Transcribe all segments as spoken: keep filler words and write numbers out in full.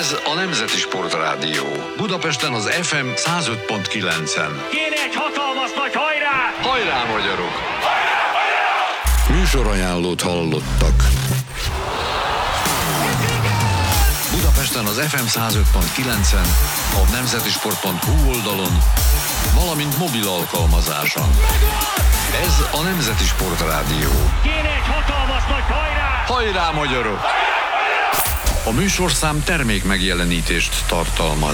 Ez a Nemzeti Sportrádió. Budapesten az ef em száz öt pont kilencen. Kéne egy hatalmas nagy hajrá! Hajrá, magyarok! Hajrá, hajrá! Műsorajánlót hallottak. Budapesten az ef em száz öt pont kilencen, a nemzetisport pont hu oldalon, valamint mobil alkalmazáson. Ez a Nemzeti Sportrádió. Kéne egy hatalmas nagy hajrá! Hajrá, magyarok! A műsorszám termék megjelenítést tartalmaz.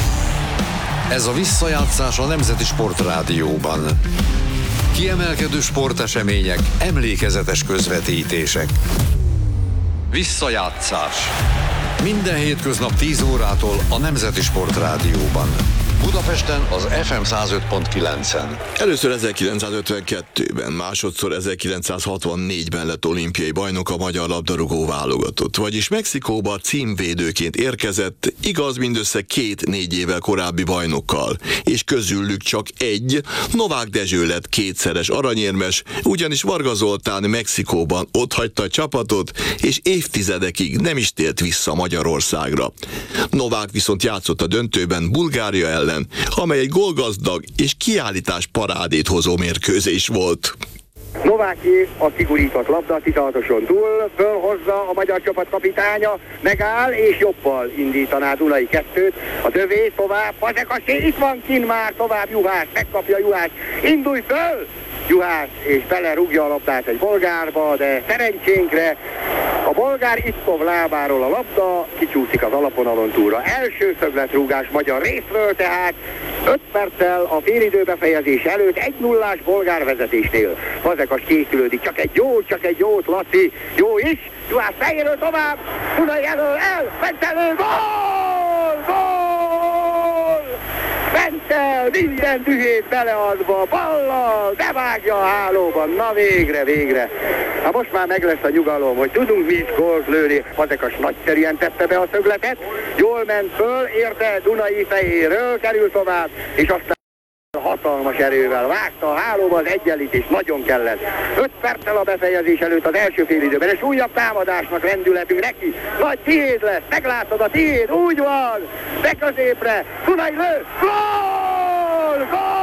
Ez a visszajátszás a Nemzeti Sportrádióban. Kiemelkedő sportesemények, emlékezetes közvetítések. Visszajátszás. Minden hétköznap tíz órától a Nemzeti Sportrádióban. Budapesten az ef em száz öt pont kilencen. Először ezerkilencszázötvenkettőben, másodszor ezerkilencszázhatvannégyben lett olimpiai bajnok a magyar labdarúgó válogatott, vagyis Mexikóba címvédőként érkezett, igaz mindössze két négy évvel korábbi bajnokkal, és közülük csak egy, Novák Dezső lett kétszeres aranyérmes, ugyanis Varga Zoltán Mexikóban otthagyta a csapatot, és évtizedekig nem is tért vissza Magyarországra. Novák viszont játszott a döntőben Bulgária ellen, amely egy gólgazdag és kiállítás parádét hozó mérkőzés volt. Nováki a kigurított labda tizenhatoson túl, fölhozza a magyar csapat kapitánya, megáll és jobbal indítaná Dunai kettőt, a dövé tovább, Fazekas, itt van kint már, tovább Juhász, megkapja Juhász, indulj föl! Juhász és belerúgja a labdát egy bolgárba, de szerencsénkre a bolgár Itkov lábáról a labda kicsúszik az alapvonalon túlra. Első szögletrúgás magyar részről, tehát öt perccel a félidő befejezés előtt egy nullás bolgár vezetésnél. Fazekas készülődik, csak egy jó, csak egy jót, Laci, jó is, Juhász fejéről tovább, Dunai elől el, Bentelő, gól, gól! Bentel minden dühét beleadva, ballal, bevágja a hálóban, na végre, végre. Hát most már meg lesz a nyugalom, hogy tudunk mi is gólt lőni. Fazekas nagyszerűen tette be a szögletet, jól ment föl, érte Dunai fejéről, kerül tovább, és aztán hatalmas erővel vágta a hálóba, az egyenlítés nagyon kellett. öt perccel a befejezés előtt az első félidőben, és újabb támadásnak lendületünk neki. Nagy tiéd lesz, meglátod a tiéd, úgy van, be középre, Dunai lő, gól,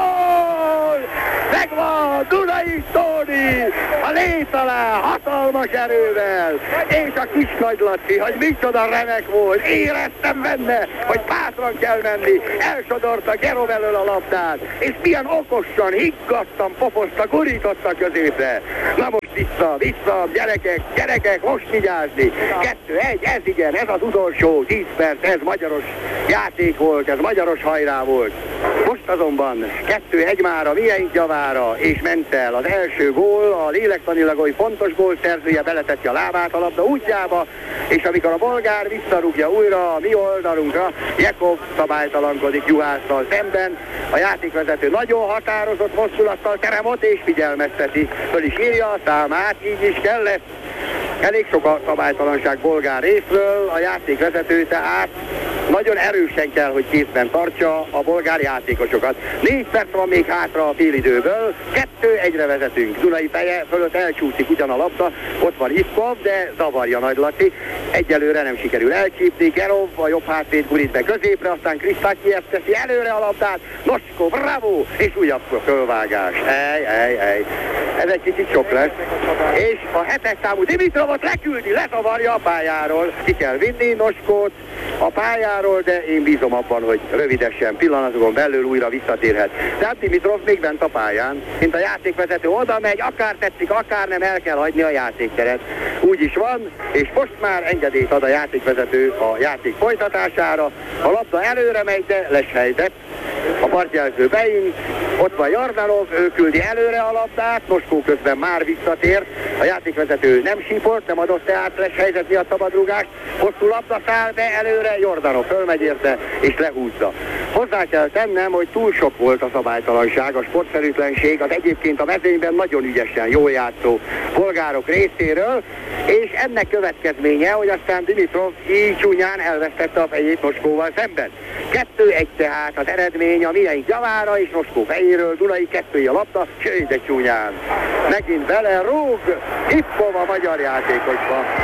gól, megvan, Dunai Tóni, a lét alá, hatalmas erővel, és a kis nagy Laci, hogy micsoda remek volt, éreztem benne, hogy bátran kell menni, elsodorta Gerov elől a labdát, és milyen okosan, higgadtan pofozta, gurította középre. Na most vissza, vissza, gyerekek, gyerekek, most vigyázni. Kettő, egy, ez igen, ez az utolsó tíz perc, ez magyaros játék volt, ez magyaros hajrá volt. Most azonban kettő, egy már a mieink javára, és ment el az első gól, a lélektanilag oly fontos gól szerzője beletette a lábát a labda útjába, és amikor a bolgár visszarúgja újra a mi oldalunkra, Jekov szabálytalankodik Juhásszal szemben, a játékvezető nagyon határozott mozdulattal terem ott és figyelmezteti, föl is írja a számát, így is kellett. Elég sok a szabálytalanság bolgár részről, a játékvezető tehát nagyon erősen kell, hogy kézben tartsa a bolgár játékosokat. Négy perc van még hátra a félidőből, kettő egyre vezetünk. Dunai feje fölött elcsúszik ugyan a labda, ott van Itkov, de zavarja Nagy Laci. Egyelőre nem sikerül elcsípni, Gerov a jobb hátvéd gurít be középre, aztán Krisztákiev teszi előre a labdát, Nosko, bravo, és újabb fölvágás. Ej, ej, ej. Ez egy kicsit sok lesz. És a hetes számú Dimitrovot leküldi, lezavarja a pályáról. Ki kell vinni Noskót a pályáról, de én bízom abban, hogy rövidesen, pillanatokon belül újra visszatérhet. Tehát Dimitrov még bent a pályán, mint a játékvezető oda megy, akár tetszik, akár nem, el kell hagyni a játékteret. Úgy is van, és most már engedélyt ad a játékvezető a játék folytatására. A labda előre megy, de lesz helyzet. A partjelző beint, ott van Jordanov, ő küldi előre a labdát, Noskó közben már visszatért, a játékvezető nem síport, nem adott tehát lesz helyzet miatt szabadrúgást, hosszú labda száll be előre, Jordanov fölmegy érte és lehúzza. Hozzá kell tennem, hogy túl sok volt a szabálytalanság, a sportszerűtlenség az egyébként a mezőnyben nagyon ügyesen jól játszó bolgárok részéről, és ennek következménye, hogy aztán Dimitrov így csúnyán elvesztette a fejét Noskóval szemben. Kettő egy tehát az eredmény a mieink javára, és Noskó fejéről Dunai kettői a labda, sőt de csúnyán. Megint bele rúg, Itkov a magyar játékosba.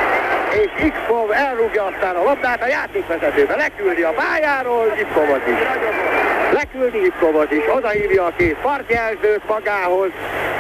és Ixkov elrúgja aztán a labdát a játékvezetőbe, leküldi a pályáról Ixkovot is. Leküldi Ixkovot is, odahívja a két partjelzőt magához.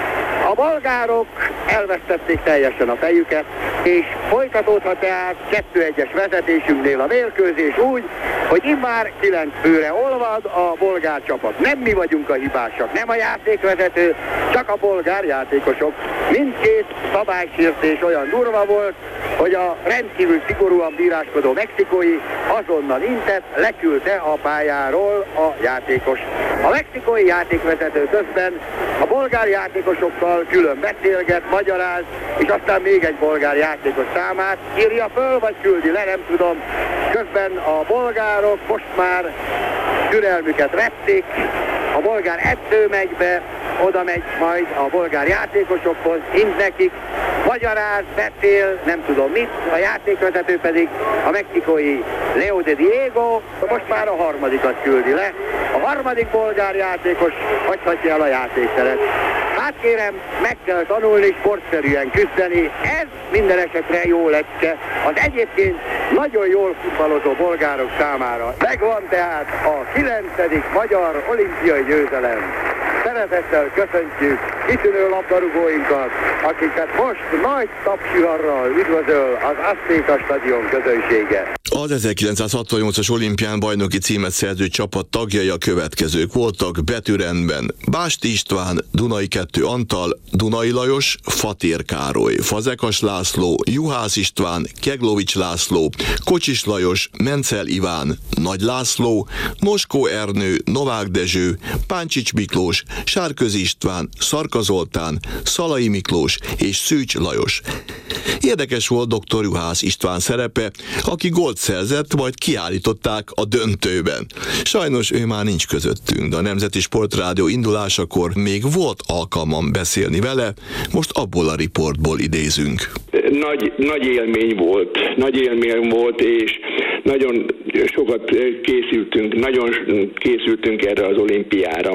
A bolgárok elvesztették teljesen a fejüket, és folytatódhat tehát kettő egyes vezetésünknél a mérkőzés úgy, hogy immár kilenc főre olvad a bolgár csapat. Nem mi vagyunk a hibásak, nem a játékvezető, csak a bolgár játékosok. Mindkét szabálysértés olyan durva volt, hogy a rendkívül szigorúan bíráskodó mexikói azonnal intett, leküldte a pályáról a játékos. A mexikói játékvezető közben a bolgár játékosokkal külön beszélget, magyaráz, és aztán még egy bolgár játékos számát írja föl, vagy küldi le, nem tudom. Közben a bolgárok most már türelmüket vették, a bolgár edző megy be, oda megy majd a bolgár játékosokhoz, int nekik, magyaráz, beszél, nem tudom mit, a játékvezető pedig a mexikói Leo de Diego, most már a harmadikat küldi le. A harmadik bolgár játékos hagyhatja el a játékteret. Hát kérem, meg kell tanulni sportszerűen küzdeni, ez minden esetre jó lecke az egyébként nagyon jól futballozó bolgárok számára. Megvan tehát a kilencedik magyar olimpiai győzelem. Szeretettel köszöntjük kitűnő labdarúgóinkat, akiket most nagy tapsiharral üdvözöl az Aztéka stadion közönsége. Az ezerkilencszázhatvannyolcas olimpián bajnoki címet szerző csapat tagjai a következők voltak betűrendben: Básti István, Dunai kettő Antal, Dunai Lajos, Fatér Károly, Fazekas László, Juhász István, Keglovics László, Kocsis Lajos, Mencel Iván, Nagy László, Noskó Ernő, Novák Dezső, Páncsics Miklós, Sárközi István, Szarka Zoltán, Szalai Miklós és Szűcs Lajos. Érdekes volt dr. Juhász István szerepe, aki gólt szerzett, majd kiállították a döntőben. Sajnos ő már nincs közöttünk, de a Nemzeti Sportrádió indulásakor még volt alkalmam beszélni vele, most abból a riportból idézünk. Nagy, nagy élmény volt, nagy élmény volt, és nagyon sokat készültünk, nagyon készültünk erre az olimpiára.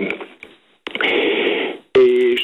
És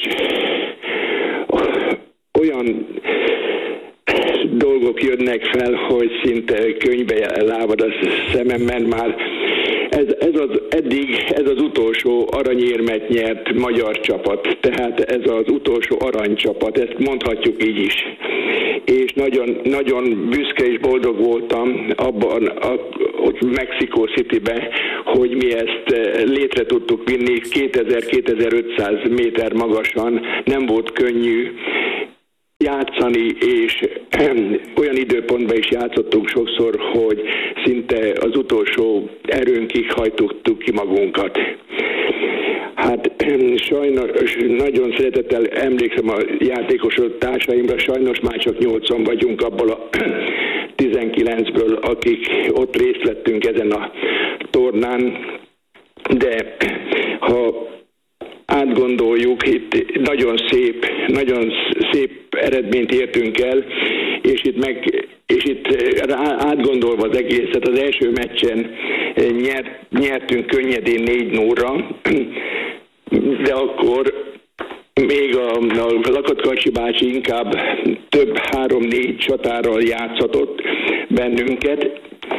olyan dolgok jönnek fel, hogy szinte könyvbe lábad a szemem, mert már ez, ez az eddig, ez az utolsó aranyérmet nyert magyar csapat, tehát ez az utolsó aranycsapat, ezt mondhatjuk így is. És nagyon, nagyon büszke és boldog voltam abban, a, ott Mexico Cityben, hogy mi ezt létre tudtuk vinni kétezer-kétezer-ötszáz méter magasan, nem volt könnyű játszani, és olyan időpontban is játszottunk sokszor, hogy szinte az utolsó erőnkig hajtottuk ki magunkat. Hát sajnos nagyon szeretettel emlékszem a játékosok társaimra, sajnos már csak nyolcan vagyunk abból a tizenkilencből, akik ott részt vettünk ezen a tornán, de ha átgondoljuk, itt nagyon szép, nagyon szép eredményt értünk el, és itt meg, és itt átgondolva az egészet, az első meccsen nyert, nyertünk könnyedén négy nullra, de akkor még a, a Lakatkarcsi bácsi inkább több három-négy csatárral játszhatott bennünket,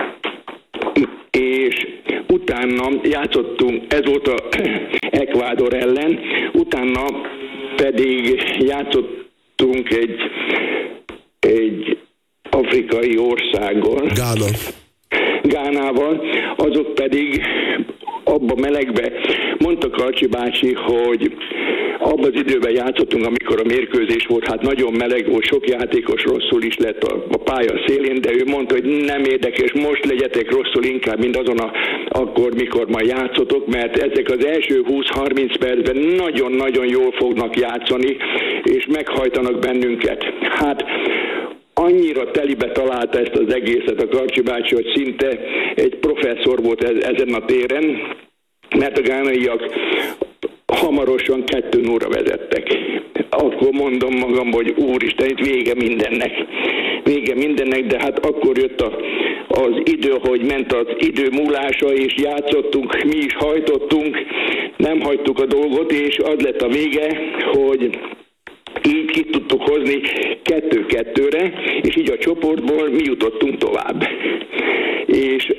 és utána játszottunk, ez volt a Ecuador ellen, utána pedig játszottunk egy, egy afrikai országgal. Gána. Gánával, azok pedig abba melegbe, mondta Karcsi bácsi, hogy abban az időben játszottunk, amikor a mérkőzés volt, hát nagyon meleg volt, sok játékos rosszul is lett a, a pálya szélén, de ő mondta, hogy nem érdekes, most legyetek rosszul inkább, mint azon a, akkor, mikor majd játszotok, mert ezek az első húsz-harminc percben nagyon-nagyon jól fognak játszani, és meghajtanak bennünket. Hát annyira telibe találta ezt az egészet a Karcsi bácsi, hogy szinte egy professzor volt ezen a téren, mert a gánaiak hamarosan kettő nullra vezettek. Akkor mondom magam, hogy úristen, itt vége mindennek. Vége mindennek, de hát akkor jött a, az idő, hogy ment az idő múlása, és játszottunk, mi is hajtottunk, nem hagytuk a dolgot, és az lett a vége, hogy így ki tudtuk hozni kettő-kettőre, és így a csoportból mi jutottunk tovább. És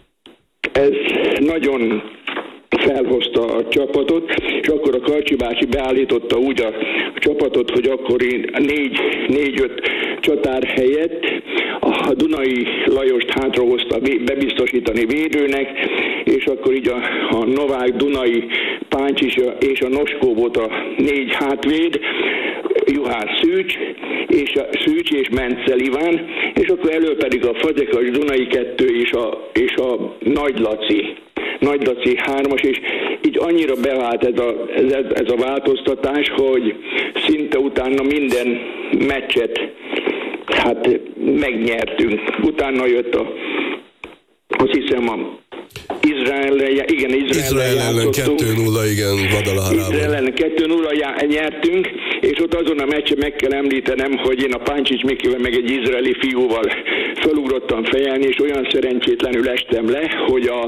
ez nagyon felhozta a csapatot, és akkor a Karcsi bácsi beállította úgy a csapatot, hogy akkor négy, négy-öt csatár helyett a Dunai Lajost hátrahozta bebiztosítani védőnek, és akkor így a, a Novák, Dunai, Páncsis és a Noskó volt a négy hátvéd, Juhász Szűcs, és a Szűcs és Menccel Iván, és akkor elő pedig a Fazekas Dunai kettő és a, és a Nagy Laci. Nagy Laci hármas, és így annyira bevált ez a, ez, ez a változtatás, hogy szinte utána minden meccset hát megnyertünk. Utána jött a, azt hiszem a Izrael, igen, Izrael ellen kettő nulla, igen, Guadalajarában. Izrael ellen kettő nulla nyertünk, és ott azon a meccsen meg kell említenem, hogy én a Páncsics Mikivel meg egy izraeli fiúval felugrottam fejelni, és olyan szerencsétlenül estem le, hogy a,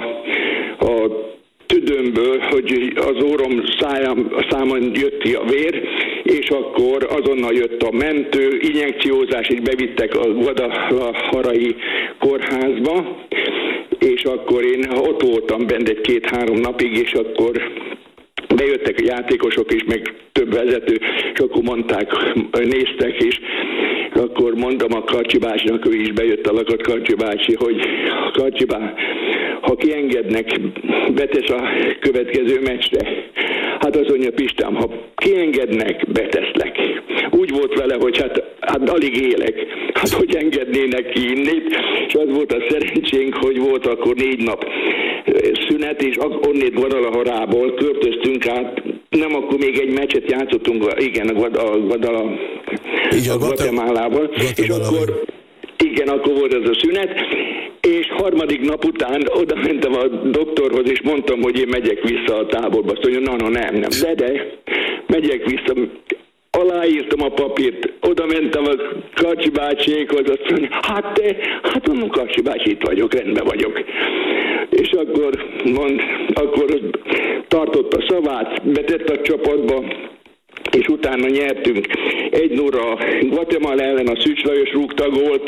a tüdőmből, hogy az orrom szájam, számon jött ki a vér, és akkor azonnal jött a mentő, injekciózás, így bevittek a Guadalajarai kórházba, és akkor én ott voltam bent egy két-három napig, és akkor bejöttek a játékosok is, meg több vezető, és akkor mondták, néztek, és akkor mondtam a Karcsi bácsinak, ő is bejött a Lakat Karcsi bácsi, hogy Karcsi bá, ha kiengednek, betesz a következő meccsre. Hát azt mondja, Pistám, ha kiengednek, beteszlek. Úgy volt vele, hogy hát, hát alig élek. Hát hogy engednének ki innét? És az volt a szerencsénk, hogy volt akkor négy nap szünet, és onnét Guadalajarából költöztünk át. Nem, akkor még egy meccset játszottunk, igen, a, Guadala, a Guatemalával. És akkor, igen, akkor volt ez a szünet. És harmadik nap után oda mentem a doktorhoz, és mondtam, hogy én megyek vissza a táborba. Azt mondja, na, no, nem, nem, de, de, megyek vissza. Aláírtam a papírt, oda mentem a Karcsi bácsiékhoz, azt mondja, hát te, hát mondom, Karcsi bácsi, itt vagyok, rendben vagyok. És akkor mond, akkor tartott a szavát, betett a csapatba, és utána nyertünk. Egy nulla Guatemala ellen, a Szűcs Lajos rúgta gólt,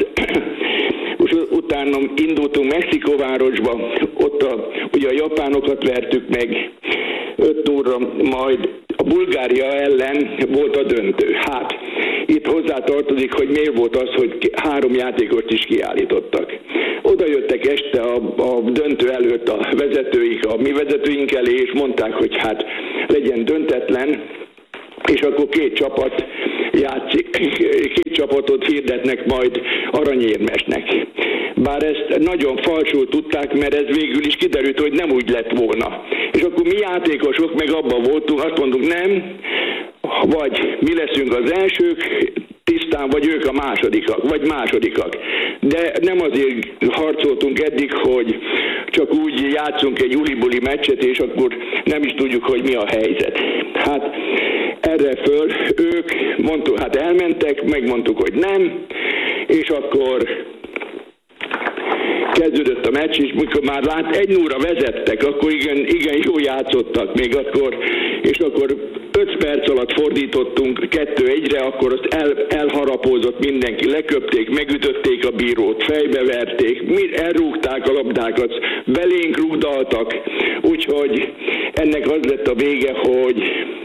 és utána indultunk Mexikóvárosba, ott a, ugye a japánokat vertük meg, öt nulla, majd a Bulgária ellen volt a döntő. Hát, itt hozzátartozik, hogy miért volt az, hogy három játékost is kiállítottak. Oda jöttek este a, a döntő előtt a vezetőik, a mi vezetőink elé, és mondták, hogy hát legyen döntetlen, és akkor két csapat játszik, két csapatot hirdetnek majd aranyérmesnek. Bár ezt nagyon falsul tudták, mert ez végül is kiderült, hogy nem úgy lett volna. És akkor mi játékosok meg abban voltunk, azt mondunk nem, vagy mi leszünk az elsők, tisztán, vagy ők a másodikak, vagy másodikak. De nem azért harcoltunk eddig, hogy csak úgy játszunk egy ulibuli meccset, és akkor nem is tudjuk, hogy mi a helyzet. Hát erre föl ők mondtuk, hát elmentek, megmondtuk, hogy nem, és akkor kezdődött a meccs, és mikor már lát, egy nulla vezettek, akkor igen, igen jó játszottak még akkor, és akkor öt perc alatt fordítottunk kettő egyre, akkor azt el, elharapózott mindenki, leköpték, megütötték a bírót, fejbeverték, elrúgták a labdákat, belénk rúgdaltak, úgyhogy ennek az lett a vége, hogy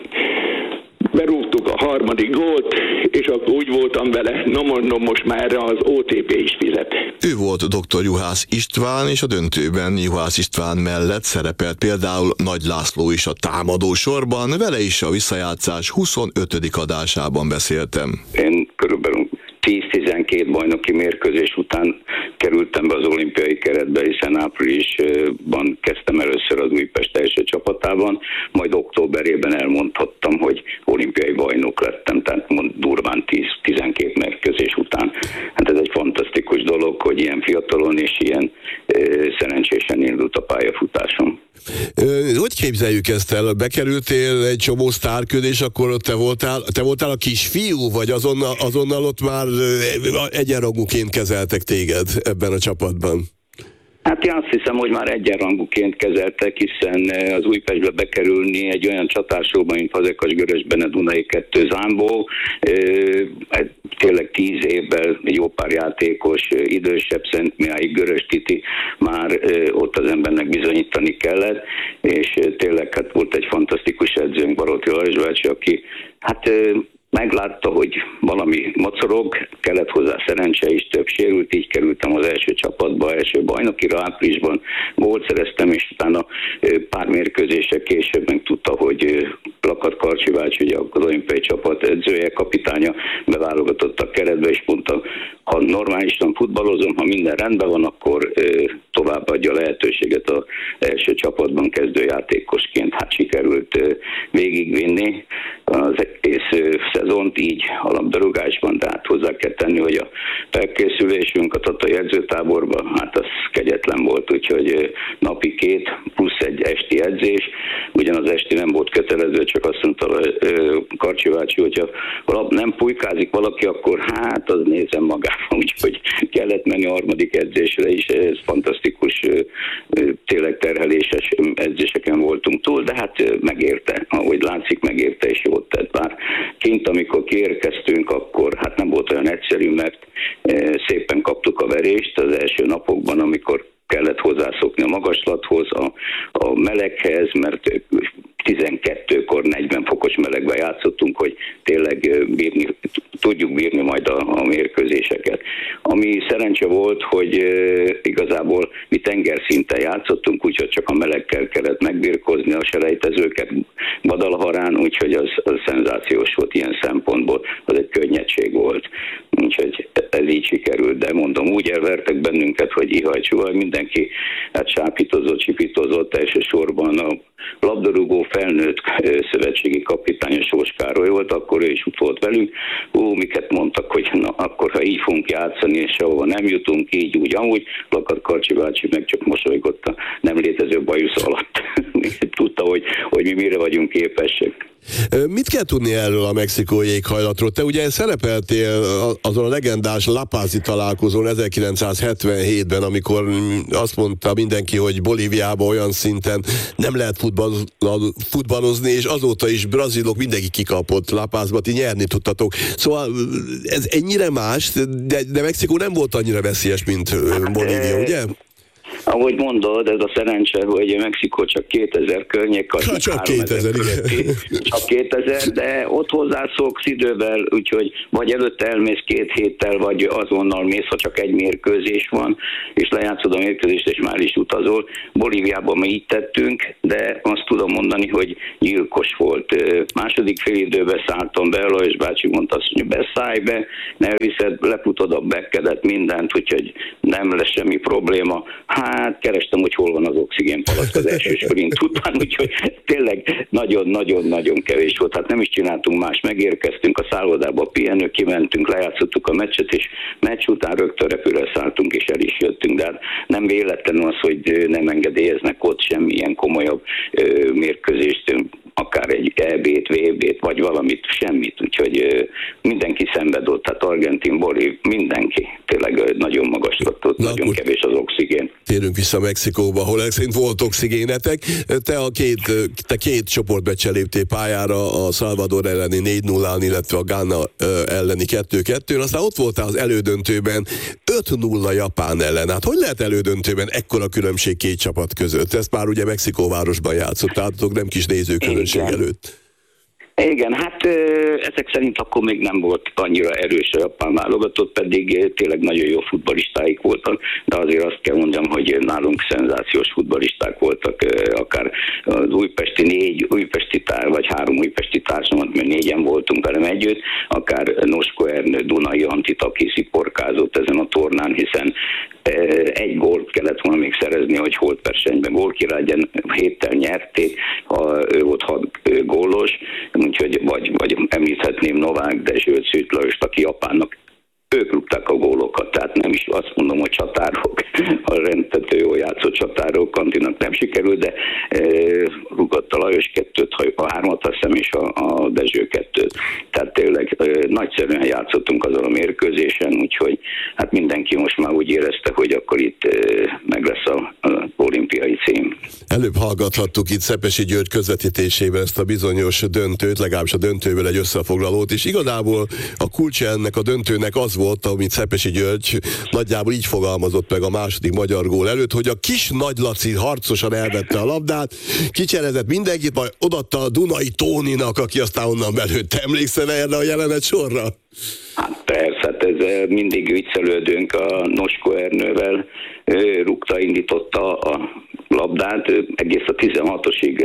berúgtuk a harmadik gólt, és akkor úgy voltam vele, na mondom, most már erre az o té pé is fizet. Ő volt doktor Juhász István, és a döntőben Juhász István mellett szerepelt például Nagy László is a támadó sorban, vele is a visszajátszás huszonötödik adásában beszéltem. Én körülbelül tíz-tizenkét bajnoki mérkőzés után kerültem be az olimpiai keretbe, hiszen áprilisban kezdtem először az Újpest első csapatában, majd októberében elmondhattam, hogy olimpiai bajnok lettem, tehát durván tíz-tizenkét mérkőzés után. Hát ez egy fantasztikus dolog, hogy ilyen fiatalon és ilyen e, szerencsésen indult a pályafutásom. Hogy képzeljük ezt el? Bekerültél egy csomó sztárköd, és akkor ott te voltál, te voltál a kisfiú, vagy azonnal, azonnal ott már egyenrangúként kezeltek téged ebben a csapatban? Hát én azt hiszem, hogy már egyenrangúként kezeltek, hiszen az Újpestbe bekerülni egy olyan csatársóban, mint Fazekas-Görösbene, Dunai kettő Zámbó, tényleg tíz évvel jó pár játékos, idősebb Szent Mihály, Görös Titi, már ott az embernek bizonyítani kellett, és tényleg hát volt egy fantasztikus edzőnk, Baróti Lajos bácsi, aki hát meglátta, hogy valami mocorog, kellett hozzá szerencse is, több sérült, így kerültem az első csapatba, első bajnokira áprilisban, gólt szereztem, és utána pár mérkőzések később meg tudta, hogy Lakat Karcsi bácsi, ugye az olimpiai csapat edzője, kapitánya beválogatott a keretbe, és mondta, ha normálisan futballozom, ha minden rendben van, akkor továbbadja a lehetőséget az első csapatban kezdőjátékosként. Hát sikerült végigvinni az egész szezont így a labdarúgásban, de hát hozzá kell tenni, hogy a felkészülésünk a tatai edzőtáborban, hát az kegyetlen volt, úgyhogy napi két plusz egy esti edzés, ugyanaz esti nem volt kötelező, csak azt mondta Karcsi bácsi, hogyha nem pulykázik valaki, akkor hát az nézem magában, úgyhogy kellett menni a harmadik edzésre is, ez fantasztikus, tényleg terheléses edzéseken voltunk túl, de hát megérte, ahogy látszik, megérte és jót tett. Bár kint, amikor kiérkeztünk, akkor hát nem volt olyan egyszerű, mert szépen kaptuk a verést az első napokban, amikor kellett hozzászokni a magaslathoz, a, a meleghez, mert tizenkettőkor negyven fokos melegben játszottunk, hogy tényleg bírni, tudjuk bírni majd a, a mérkőzéseket. Ami szerencse volt, hogy e, igazából mi tengerszinten játszottunk, úgyhogy csak a melegkel kellett megbirkózni a selejtezőket Badalharán, úgyhogy az, az szenzációs volt ilyen szempontból, az egy könnyedség volt. Úgyhogy ez így sikerült, de mondom, úgy elvertek bennünket, hogy ihaj-csuhaj, mindenki hát sápítozott, csipítozott, elsősorban a labdarúgó felnőtt szövetségi kapitány Sós Károly volt, akkor ő is ott volt velünk. Ó, miket mondtak, hogy na, akkor ha így fogunk játszani, és sehova nem jutunk, így úgy, amúgy. Lakat Karcsi bácsi meg csak mosolygott a nem létező bajusz alatt. Tudta, hogy, hogy mi mire vagyunk képesek. Mit kell tudni erről a mexikói éghajlatról? Te ugye szerepeltél azon a legendás La Paz-i találkozón ezerkilencszázhetvenhétben, amikor azt mondta mindenki, hogy Bolíviában olyan szinten nem lehet futballozni, és azóta is brazilok mindenki kikapott La Pazba, ti nyerni tudtatok. Szóval ez ennyire más, de, de Mexikó nem volt annyira veszélyes, mint Bolívia, ugye? Ahogy mondod, ez a szerencse, hogy Mexikó csak kétezer környék, ha, csak kétezer, igen. Csak kétezer, de ott hozzászoksz idővel, úgyhogy vagy előtte elmész két héttel, vagy azonnal mész, ha csak egy mérkőzés van, és lejátszod a mérkőzést, és már is utazol. Bolíviában mi így tettünk, de azt tudom mondani, hogy gyilkos volt. Második fél időben szálltam be, Lajos bácsi mondta azt, hogy beszállj be, ne viszed, leputod a bekkedet, mindent, úgyhogy nem lesz semmi probléma. Hát kerestem, hogy hol van az oxigénpalack az első sprint után, úgyhogy tényleg nagyon-nagyon-nagyon kevés volt. Hát nem is csináltunk más, megérkeztünk a szállodába, pihenő, kimentünk, lejátszottuk a meccset, és meccs után rögtön repülőre szálltunk, és el is jöttünk. De hát nem véletlenül az, hogy nem engedélyeznek ott semmilyen komolyabb ö, mérkőzést, akár egy é bét, vé bét, vagy valamit, semmit. Úgyhogy mindenki szenvedott, tehát argentin, bolív, mindenki. Tényleg nagyon magas lett, nagyon kevés az oxigén. Térünk vissza Mexikóba, ahol szerint volt oxigénetek. Te a két, te két csoportmeccse léptél pályára, a Salvador elleni négy nullán, illetve a Ghana elleni kettő kettőn, aztán ott voltál az elődöntőben öt nulla Japán ellen. Hát hogy lehet elődöntőben ekkora különbség két csapat között? Ezt már ugye Mexikóvárosban játszottátok, nem kis nézőközönség előtt. Igen, hát ezek szerint akkor még nem volt annyira erős a japán válogatott, pedig tényleg nagyon jó futballistáik voltak, de azért azt kell mondjam, hogy nálunk szenzációs futballisták voltak, akár az újpesti négy újpesti tár, vagy három újpesti társamat, mert négyen voltunk velem együtt, akár Nosko Ernő, Dunai Antit, aki sziporkázott ezen a tornán, hiszen egy gólt kellett volna még szerezni, hogy holtversenyben gólkirályen héttel nyerték, ha ő volt hat gólos, úgyhogy vagy, vagy említhetném Novák Dezsőt, Szűt Lajost, aki Japánnak, ők rúgták a gólokat, tehát nem is azt mondom, hogy csatárok, a rendtető jól játszott csatárok, Kantinak nem sikerült, de e, rúgott a Lajos kettőt, a hármat azt hiszem, és a, a Dezső kettőt. Tehát tényleg e, nagyszerűen játszottunk azon a mérkőzésen, úgyhogy hát mindenki most már úgy érezte, hogy akkor itt e, meg lesz a Előbb hallgathattuk itt Szepesi György közvetítésében ezt a bizonyos döntőt, legalábbis a döntőből egy összefoglalót, és igazából a kulcsa ennek a döntőnek az volt, amit Szepesi György nagyjából így fogalmazott meg a második magyar gól előtt, hogy a kis Nagy Laci harcosan elvette a labdát, kicserezett mindenkit, majd odatta a Dunai Tóninak, aki aztán onnan belőtt. Emlékszel erre a jelenet sorra? Hát persze, hát ez mindig viccelődünk a Nosko Ernővel, ő rúgta, indította a labdát, egész a tizenhatosig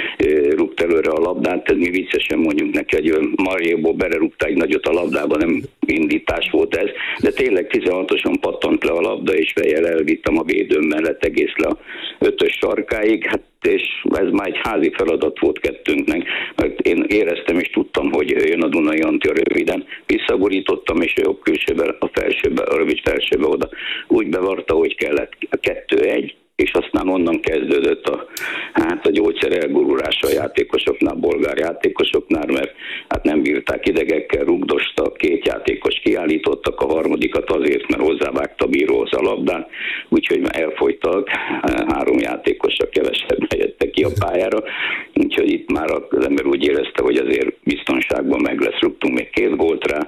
rúgt előre a labdát, ez mi viccesen mondjuk neki, hogy Marjéból belerúgta egy nagyot a labdába, nem indítás volt ez, de tényleg tizenhatoson pattant le a labda, és fejjel elvittem a védőm mellett egész le a ötös sarkáig, hát és ez már egy házi feladat volt kettőnknek, mert én éreztem és tudtam, hogy jön a Dunai Antti röviden, visszagurítottam, és a jobb külsőbe, a felsőbe, a rövid felsőbe oda úgy bevarta, hogy kellett a kettő egy, és aztán onnan kezdődött a, hát a gyógyszer elgurulása a játékosoknál, bolgár játékosoknál, mert hát nem bírták, idegekkel rugdostak, két játékos kiállítottak, a harmadikat azért, mert hozzávágta a bíróhoz a labdát, úgyhogy már elfogytak, három játékosra kevesebben jöttek ki a pályára, úgyhogy itt már az ember úgy érezte, hogy azért biztonságban meg lesz, rúgtunk még két gólt rá,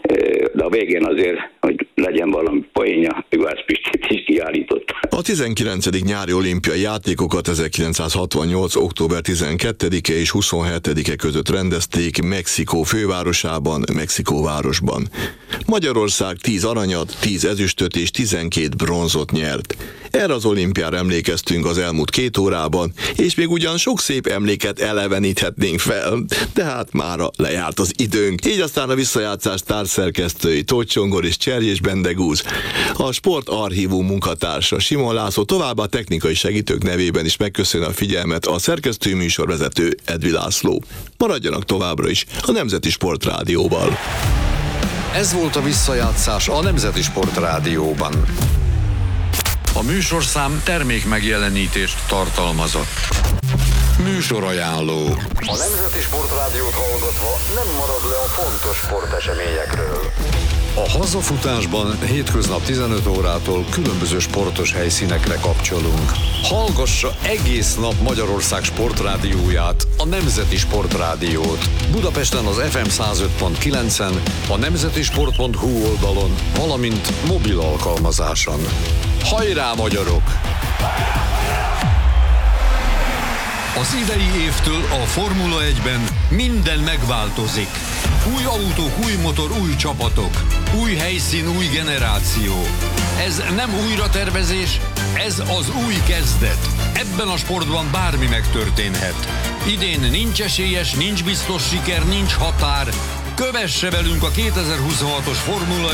de a végén azért, hogy legyen valami poénja, Juhász Pistit is kiállított. A tizenkilencedik nyári olimpiai játékokat ezerkilencszázhatvannyolc. október tizenkettedike és huszonhetedike között rendezték Mexikó fővárosában, Mexikóvárosban. Magyarország tíz aranyat, tíz ezüstöt és tizenkét bronzot nyert. Erre az olimpiára emlékeztünk az elmúlt két órában, és még ugyan sok szép emléket eleveníthetnénk fel, de hát mára lejárt az időnk. Így aztán a visszajátszás társszerkesztői Tóth Csongor és Cserjés Bendegúz, a Sport Archívum munkatársa Simon László, továbbá technikai segítők nevében is megköszönöm a figyelmet a szerkesztő műsorvezető Edvi László. Maradjanak továbbra is a Nemzeti Sport Rádióval. Ez volt a visszajátszás a Nemzeti Sport Rádióban. A műsorszám termék megjelenítést tartalmazott. Műsorajánló. A Nemzeti Sport Rádiót hallgatva nem marad le a fontos sporteseményekről. A hazafutásban hétköznap tizenöt órától különböző sportos helyszínekre kapcsolunk. Hallgassa egész nap Magyarország sportrádióját, a Nemzeti Sport Rádiót. Budapesten az ef em száz öt pont kilencen, a nemzetisport pont hu oldalon, valamint mobil alkalmazáson. Hajrá, magyarok! Az idei évtől a Formula egyben minden megváltozik. Új autók, új motor, új csapatok. Új helyszín, új generáció. Ez nem újratervezés, ez az új kezdet. Ebben a sportban bármi megtörténhet. Idén nincs esélyes, nincs biztos siker, nincs határ. Kövesse velünk a kétezer-huszonhatos Formula